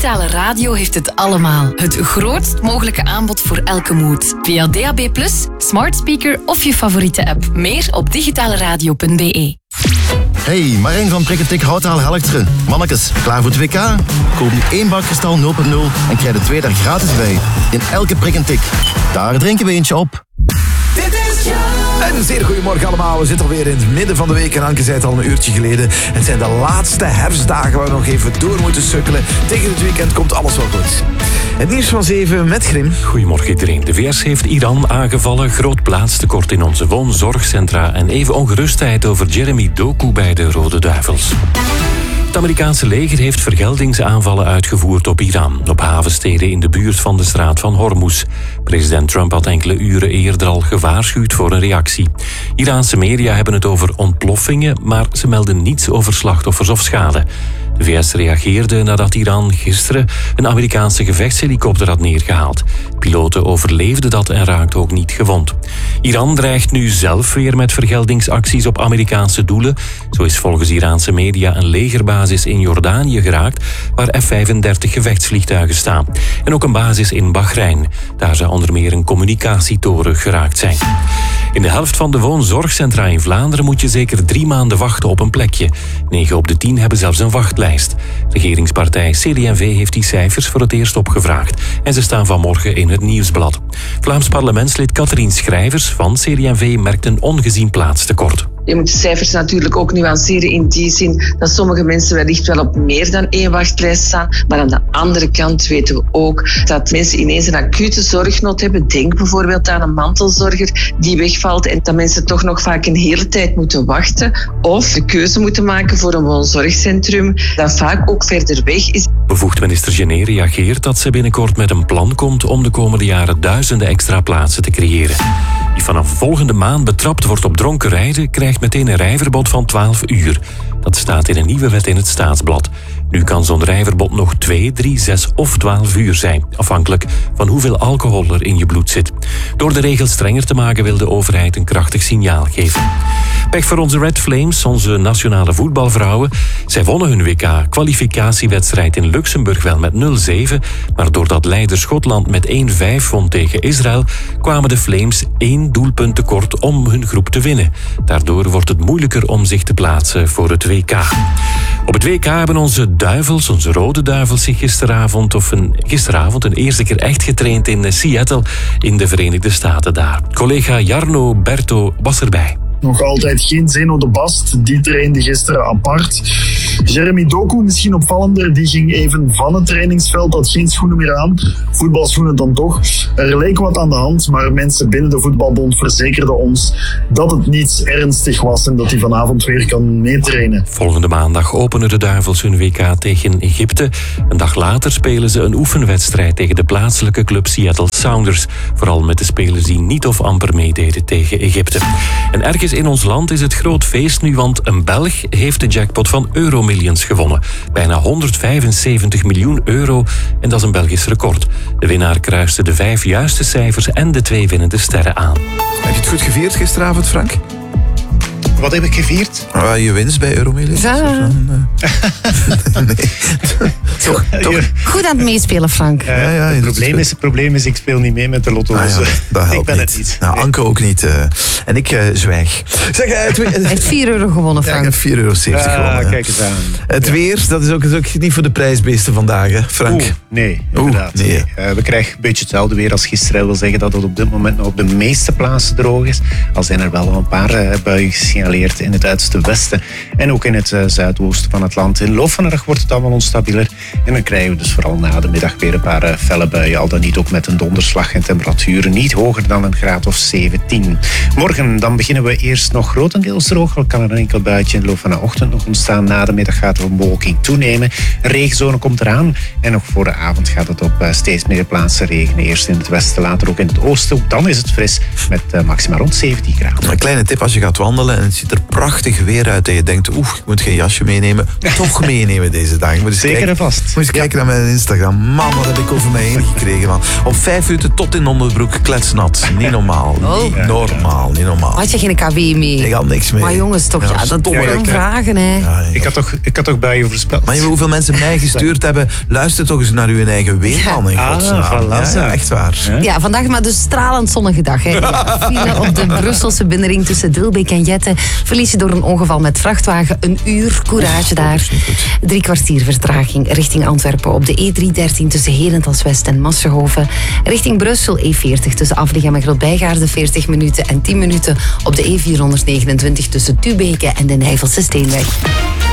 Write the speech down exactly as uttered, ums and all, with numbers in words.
Digitale radio heeft het allemaal. Het grootst mogelijke aanbod voor elke mood. Via D A B plus, smart speaker of je favoriete app. Meer op digitaleradio punt b e. Hey, Marijn van Prikketik Houtaal Helkteren. Mannekes, klaar voor het W K? Koop nu één bak Kristal nul punt nul en krijg er twee daar gratis bij. In elke prik en tik. Daar drinken we eentje op. Dit is En een zeer goedemorgen allemaal. We zitten alweer in het midden van de week. En Anke zei het al een uurtje geleden. Het zijn de laatste herfstdagen waar we nog even door moeten sukkelen. Tegen het weekend komt alles wel goed. Het nieuws van zeven met Grim. Goedemorgen iedereen. De V S heeft Iran aangevallen. Groot plaatstekort in onze woonzorgcentra. En even ongerustheid over Jeremy Doku bij de Rode Duivels. Het Amerikaanse leger heeft vergeldingsaanvallen uitgevoerd op Iran, op havensteden in de buurt van de straat van Hormuz. President Trump had enkele uren eerder al gewaarschuwd voor een reactie. Iraanse media hebben het over ontploffingen, maar ze melden niets over slachtoffers of schade. De V S reageerde nadat Iran gisteren een Amerikaanse gevechtshelikopter had neergehaald. Piloten overleefden dat en raakten ook niet gewond. Iran dreigt nu zelf weer met vergeldingsacties op Amerikaanse doelen. Zo is volgens Iraanse media een legerbasis in Jordanië geraakt, waar F vijfendertig gevechtsvliegtuigen staan. En ook een basis in Bahrein. Daar zou onder meer een communicatietoren geraakt zijn. In de helft van de woonzorgcentra in Vlaanderen moet je zeker drie maanden wachten op een plekje. Negen op de tien hebben zelfs een wachtlijst. Regeringspartij C D en V heeft die cijfers voor het eerst opgevraagd. En ze staan vanmorgen in het Nieuwsblad. Vlaams parlementslid Catherine Schrijvers van C D en V merkt een ongezien plaatstekort. Je moet de cijfers natuurlijk ook nuanceren in die zin dat sommige mensen wellicht wel op meer dan één wachtlijst staan. Maar aan de andere kant weten we ook dat mensen ineens een acute zorgnood hebben. Denk bijvoorbeeld aan een mantelzorger die wegvalt en dat mensen toch nog vaak een hele tijd moeten wachten. Of de keuze moeten maken voor een woonzorgcentrum dat vaak ook verder weg is. Bevoegd minister Gené reageert dat ze binnenkort met een plan komt om de komende jaren duizenden extra plaatsen te creëren. Wie vanaf volgende maand betrapt wordt op dronken rijden, krijgt meteen een rijverbod van twaalf uur. Dat staat in een nieuwe wet in het Staatsblad. Nu kan zo'n rijverbod nog twee, drie, zes of twaalf uur zijn, afhankelijk van hoeveel alcohol er in je bloed zit. Door de regels strenger te maken wil de overheid een krachtig signaal geven. Pech voor onze Red Flames, onze nationale voetbalvrouwen. Zij wonnen hun W K-kwalificatiewedstrijd in Luxemburg wel met nul zeven, maar doordat leider Schotland met één vijf won tegen Israël, kwamen de Flames één doelpunt tekort om hun groep te winnen. Daardoor wordt het moeilijker om zich te plaatsen voor het W K. Op het W K hebben onze duivels, onze rode duivels, zich gisteravond, of een, gisteravond een eerste keer echt getraind in Seattle in de Verenigde Staten daar. Collega Jarno Berto was erbij. Nog altijd geen Zeno de Bast, die trainde gisteren apart. Jeremy Doku, misschien opvallender, die ging even van het trainingsveld, had geen schoenen meer aan. Voetbalschoenen dan toch. Er leek wat aan de hand, maar mensen binnen de voetbalbond verzekerden ons dat het niets ernstig was en dat hij vanavond weer kan meetrainen. Volgende maandag openen de duivels hun W K tegen Egypte. Een dag later spelen ze een oefenwedstrijd tegen de plaatselijke club Seattle Sounders. Vooral met de spelers die niet of amper meededen tegen Egypte. En ergens in ons land is het groot feest nu, want een Belg heeft de jackpot van Euromillions gewonnen. Bijna honderdvijfenzeventig miljoen euro en dat is een Belgisch record. De winnaar kruiste de vijf juiste cijfers en de twee winnende sterren aan. Heb je het goed gevierd gisteravond, Frank? Wat heb ik gevierd? Uh, je winst bij Euromillions? Ja. nee. toch, toch. Goed aan het meespelen, Frank. Uh, ja, ja, het, probleem is, het probleem is, ik speel niet mee met de lotto. Ah, ja, dus, dat helpt ik ben niet. het niet. Nou, Anke ook niet. Uh, en ik uh, zwijg. Zeg, uh, het, Hij heeft vier euro gewonnen, Frank. Ja, ik heb vier euro zeventig uh, gewonnen. Kijk eens aan. Het ja. weer, dat is ook, is ook niet voor de prijsbeesten vandaag, hè, Frank? Oeh, nee, inderdaad. Oeh, nee. nee. Uh, we krijgen een beetje hetzelfde weer als gisteren. Dat wil zeggen dat het op dit moment nog op de meeste plaatsen droog is. Al zijn er wel een paar uh, buien gesignaleerd in het uiterste westen en ook in het uh, zuidoosten van het land. In de loop van de dag wordt het allemaal onstabieler en dan krijgen we dus vooral na de middag weer een paar uh, felle buien, al dan niet ook met een donderslag en temperaturen niet hoger dan een graad of zeventien. Morgen dan beginnen we eerst nog grotendeels droog, al kan er een enkel buitje in de loop van de ochtend nog ontstaan. Na de middag gaat de bewolking toenemen, een regenzone komt eraan en nog voor de avond gaat het op uh, steeds meer plaatsen regenen. Eerst in het westen, later ook in het oosten. Ook dan is het fris met uh, maximaal rond zeventien graden. Een kleine tip als je gaat wandelen en het ziet er prachtig weer uit en je denkt, oeh, ik moet geen jasje meenemen. Toch meenemen deze dagen. Zeker en vast. vast. Moet je eens kijken naar mijn Instagram. Man, wat heb ik over mij heen gekregen, man. Op vijf minuten tot in onderbroek, kletsnat. Niet normaal. Oh. Niet normaal, niet normaal. Had je geen K W mee? Ik had niks mee. Maar jongens, toch, ja, dat stom, ja, hè. vragen, hè. Ja, ja. Ik had toch, ik had toch bij je voorspeld. Maar hoeveel mensen mij gestuurd hebben, luister toch eens naar uw eigen weerman. in Ah, godsnaam. voilà, Ja, zo. ja, echt waar. Ja. Ja, vandaag maar dus stralend zonnige dag. Hè. File op de Brusselse binnenring tussen Dilbeek en Jette. Verlies je door een ongeval met vrachtwagen een uur. Courage daar. Drie kwartier vertraging richting Antwerpen op de E driehonderddertien tussen Herentals West en Massenhoven. Richting Brussel E veertig tussen Afligem en Grootbijgaarden veertig minuten en tien minuten op de E vierhonderdnegenentwintig tussen Tubeke en de Nijvelse Steenweg.